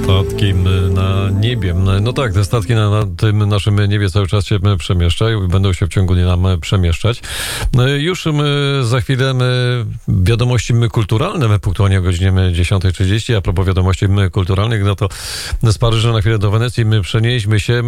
Statki na niebie. No tak, te statki na tym naszym niebie cały czas się przemieszczają i będą się w ciągu dnia przemieszczać. Już za chwilę wiadomości kulturalne, punktualnie o godzinie 10:30. A propos wiadomości kulturalnych, no to z Paryża na chwilę do Wenecji my przenieśmy się.